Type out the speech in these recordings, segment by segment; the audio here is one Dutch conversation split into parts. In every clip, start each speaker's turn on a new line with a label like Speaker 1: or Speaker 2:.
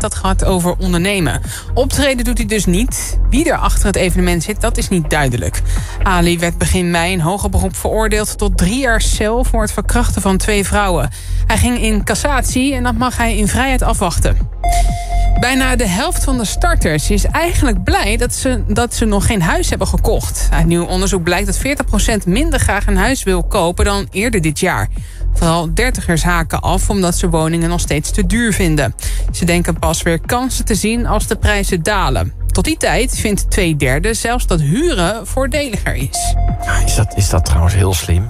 Speaker 1: had gehad over ondernemen. Optreden doet hij dus niet. Wie er achter het evenement zit, dat is niet duidelijk. Ali werd begin mei in hoger beroep veroordeeld tot 3 jaar cel voor het verkrachten van 2 vrouwen. Hij ging in cassatie en dat mag hij in vrijheid afwachten. Bijna de helft van de starters is eigenlijk blij dat ze nog geen huis hebben gekocht. Uit nieuw onderzoek blijkt dat 40% minder graag een huis wil kopen dan eerder dit jaar. Vooral 30ers haken af omdat ze woningen nog steeds te duur vinden. Ze denken pas weer kansen te zien als de prijzen dalen. Tot die tijd vindt 2/3 zelfs dat huren voordeliger is.
Speaker 2: Is dat trouwens heel slim?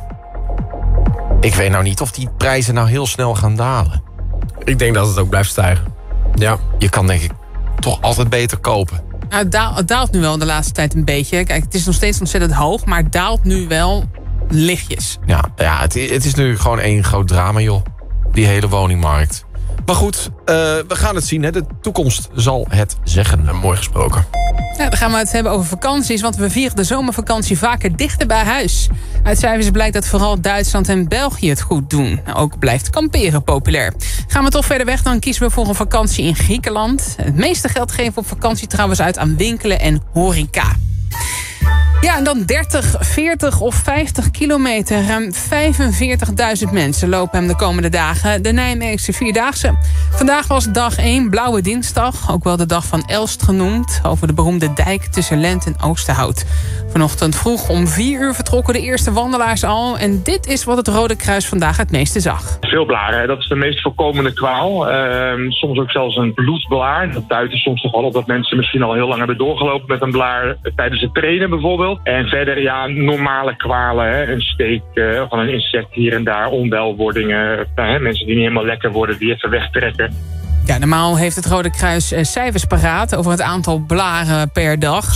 Speaker 2: Ik weet nou niet of die prijzen nou heel snel gaan dalen.
Speaker 3: Ik denk dat het ook blijft stijgen. Ja.
Speaker 2: Je kan denk ik toch altijd beter kopen.
Speaker 1: Nou, het daalt nu wel de laatste tijd een beetje. Kijk, het is nog steeds ontzettend hoog, maar het daalt nu wel lichtjes.
Speaker 2: Ja, het is nu gewoon één groot drama, joh. Die hele woningmarkt. Maar goed, we gaan het zien. Hè. De toekomst zal het zeggen. Mooi gesproken.
Speaker 1: Ja, dan gaan we het hebben over vakanties, want we vieren de zomervakantie vaker dichter bij huis. Uit cijfers blijkt dat vooral Duitsland en België het goed doen. Ook blijft kamperen populair. Gaan we toch verder weg, dan kiezen we voor een vakantie in Griekenland. Het meeste geld geven we op vakantie trouwens uit aan winkelen en horeca. Ja, en dan 30, 40 of 50 kilometer. Ruim 45.000 mensen lopen hem de komende dagen de Nijmeegse Vierdaagse. Vandaag was dag 1, Blauwe Dinsdag. Ook wel de dag van Elst genoemd. Over de beroemde dijk tussen Lent en Oosterhout. Vanochtend vroeg om 4 uur vertrokken de eerste wandelaars al. En dit is wat het Rode Kruis vandaag het meeste zag.
Speaker 4: Veel blaren, dat is de meest voorkomende kwaal. Soms ook zelfs een bloedblaar. Dat duidt er soms toch wel op dat mensen misschien al heel lang hebben doorgelopen met een blaar tijdens het trainen bijvoorbeeld. En verder, ja, normale kwalen. Hè? Een steek van een insect hier en daar, onwelwordingen. Mensen die niet helemaal lekker worden, die even wegtrekken.
Speaker 1: Ja, normaal heeft het Rode Kruis cijfers paraat over het aantal blaren per dag.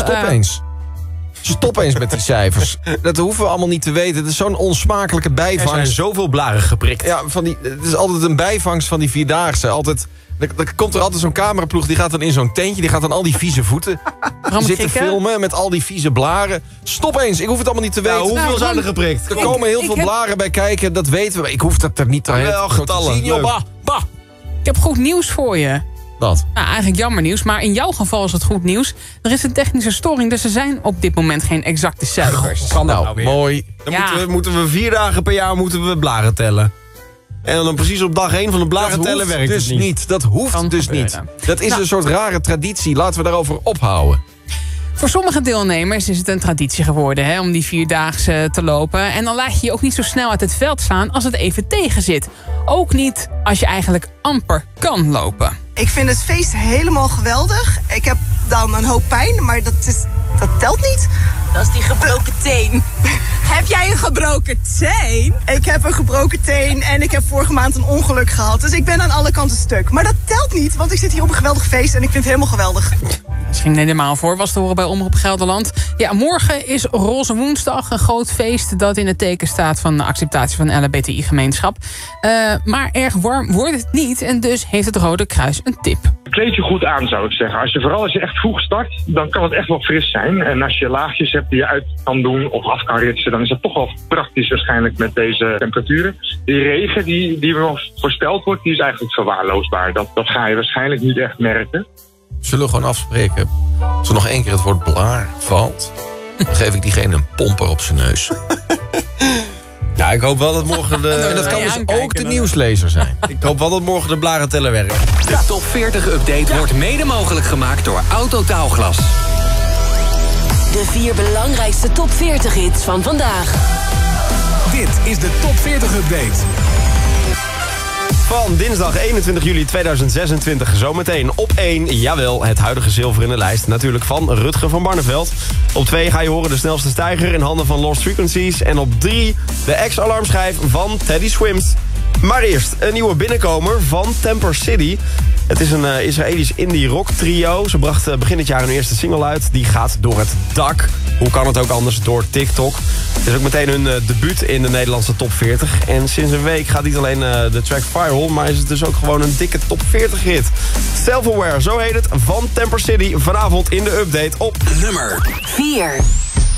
Speaker 2: Stop eens met die cijfers. Dat hoeven we allemaal niet te weten. Het is zo'n onsmakelijke bijvangst.
Speaker 3: Er zijn zoveel blaren geprikt.
Speaker 2: Ja, het is altijd een bijvangst van die Vierdaagse. Er komt er altijd zo'n cameraploeg, die gaat dan in zo'n tentje. Die gaat dan al die vieze voeten zitten filmen met al die vieze blaren. Stop eens, ik hoef het allemaal niet te weten.
Speaker 3: Hoeveel zijn er geprikt?
Speaker 2: Er komen heel veel blaren bij kijken, dat weten we. Ik hoef dat er niet te
Speaker 3: getallen.
Speaker 2: zien. Joh, bah.
Speaker 1: Ik heb goed nieuws voor je.
Speaker 2: Wat?
Speaker 1: Nou, eigenlijk jammer nieuws, maar in jouw geval is het goed nieuws. Er is een technische storing, dus er zijn op dit moment geen exacte cijfers.
Speaker 3: Kan dat nou weer?
Speaker 2: Mooi.
Speaker 3: Dan moeten we 4 dagen per jaar blaren tellen. En dan precies op dag 1 van de blaren tellen werkt
Speaker 2: dus
Speaker 3: het niet.
Speaker 2: Dat hoeft dus niet. Dat is een soort rare traditie. Laten we daarover ophouden.
Speaker 1: Voor sommige deelnemers is het een traditie geworden om die Vierdaagse te lopen. En dan laat je je ook niet zo snel uit het veld slaan als het even tegen zit. Ook niet als je eigenlijk amper kan lopen.
Speaker 5: Ik vind het feest helemaal geweldig. Ik heb dan een hoop pijn, maar dat telt niet.
Speaker 6: Dat is die gebroken teen.
Speaker 5: Heb jij een gebroken teen? Ik heb een gebroken teen en ik heb vorige maand een ongeluk gehad. Dus ik ben aan alle kanten stuk. Maar dat telt niet, want ik zit hier op een geweldig feest en ik vind het helemaal geweldig.
Speaker 1: Dat ging helemaal voor, was te horen bij Omroep Gelderland. Ja, morgen is Roze Woensdag, een groot feest dat in het teken staat van de acceptatie van de LHBTI-gemeenschap. Maar erg warm wordt het niet en dus heeft het Rode Kruis een tip.
Speaker 4: Kleed je goed aan, zou ik zeggen. Vooral als je echt vroeg start, dan kan het echt wel fris zijn. En als je laagjes hebt die je uit kan doen of af kan ritsen, dan is het toch wel praktisch waarschijnlijk met deze temperaturen. Die regen die voorspeld wordt, die is eigenlijk verwaarloosbaar. Dat ga je waarschijnlijk niet echt merken.
Speaker 2: Zullen we gewoon afspreken? Als er nog 1 keer het woord blaar valt, dan geef ik diegene een pomper op zijn neus.
Speaker 3: Ja, ik hoop wel dat morgen
Speaker 2: dat kan dus ook de nieuwslezer zijn.
Speaker 3: Ik hoop wel dat morgen de blarenteller werkt.
Speaker 7: De Top 40 Update wordt mede mogelijk gemaakt door Autotaalglas.
Speaker 6: De 4 belangrijkste Top 40 hits van vandaag.
Speaker 7: Dit is de Top 40 Update.
Speaker 3: Van dinsdag 21 juli 2026 zometeen op 1. Jawel, het huidige zilver in de lijst. Natuurlijk van Rutger van Barneveld. Op 2 ga je horen de snelste stijger in handen van Lost Frequencies. En op 3 de ex-alarmschijf van Teddy Swims. Maar eerst een nieuwe binnenkomer van Temper City. Het is een Israëlisch indie rock trio. Ze bracht begin dit jaar hun eerste single uit. Die gaat door het dak. Hoe kan het ook anders door TikTok? Het is ook meteen hun debuut in de Nederlandse top 40. En sinds een week gaat niet alleen de track viral, maar is het dus ook gewoon een dikke top 40 hit. Self-Aware, zo heet het, van Temper City. Vanavond in de update op
Speaker 7: nummer
Speaker 6: 4.